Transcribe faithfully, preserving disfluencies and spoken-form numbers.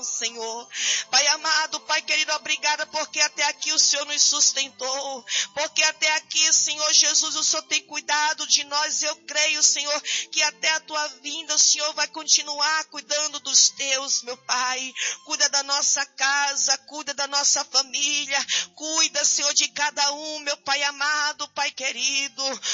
Senhor. Pai amado, Pai querido, obrigada porque até aqui o Senhor nos sustentou, porque até aqui, Senhor Jesus, o Senhor tem cuidado de nós. Eu creio, Senhor, que até a tua vinda o Senhor vai continuar cuidando dos teus, meu Pai. Cuida da nossa casa, cuida da nossa família, cuida, Senhor, de cada um, meu Pai amado, Pai querido.